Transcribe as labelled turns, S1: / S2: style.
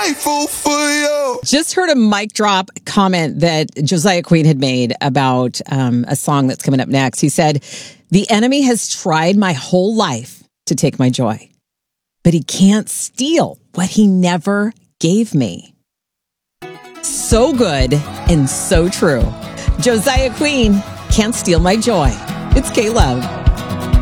S1: grateful for you.
S2: Just heard a mic drop comment that Josiah Queen had made about a song that's coming up next. He said, "The enemy has tried my whole life to take my joy, but he can't steal what he never gave me." So good and so true. Josiah Queen, "Can't Steal My Joy." It's K-Love.